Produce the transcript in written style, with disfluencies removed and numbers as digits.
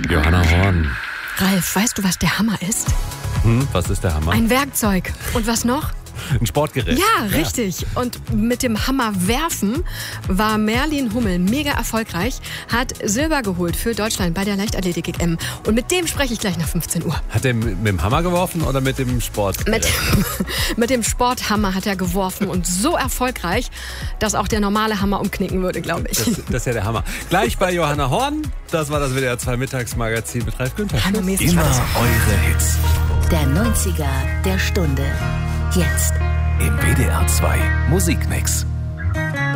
Johanna Horn. Ralf, weißt du, was der Hammer ist? Was ist der Hammer? Ein Werkzeug. Und was noch? Ein Sportgerät. Ja, richtig. Und mit dem Hammer werfen war Merlin Hummel mega erfolgreich, hat Silber geholt für Deutschland bei der Leichtathletik-EM. Und mit dem spreche ich gleich nach 15 Uhr. Hat er mit dem Hammer geworfen oder mit dem Sportgerät? Mit dem Sporthammer hat er geworfen und so erfolgreich, dass auch der normale Hammer umknicken würde, glaube ich. Das ist ja der Hammer. Gleich bei Johanna Horn. Das war das WDR 2 Mittagsmagazin mit Ralf Günther. Hammermäßig Immer war das. eure Hits. Der 90er der Stunde. Jetzt. Im WDR 2 Musikmix.